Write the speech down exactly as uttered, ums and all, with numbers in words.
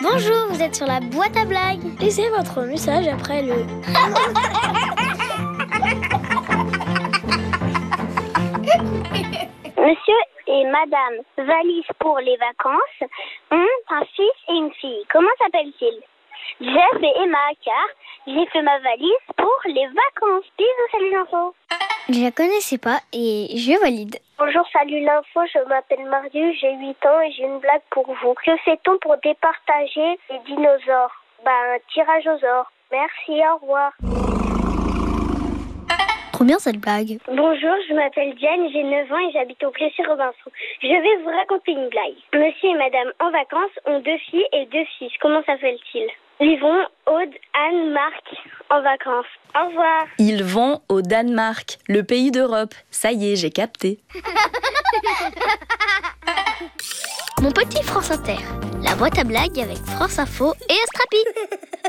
Bonjour, vous êtes sur la boîte à blagues. Laissez votre message après le... Monsieur et Madame Valise pour les vacances ont un fils et une fille. Comment s'appellent-ils? Jeff et Emma, car j'ai fait ma valise pour les vacances. Bisous, salut l'info. Je la connaissais pas et je valide. Bonjour, salut l'info, je m'appelle Marius, j'ai huit ans et j'ai une blague pour vous. Que fait-on pour départager les dinosaures? Ben, un tirage aux ors. Merci, au revoir. Trop bien cette blague. Bonjour, je m'appelle Diane, j'ai neuf ans et j'habite au Plessis-Robinson. Je vais vous raconter une blague. Monsieur et Madame en vacances ont deux filles et deux fils. Comment s'appellent-ils? Ils vont Aude, Anne, Marc en vacances. Au revoir. Ils vont au Danemark, le pays d'Europe. Ça y est, j'ai capté. Mon petit France Inter, la boîte à blagues avec France Info et Astrapi.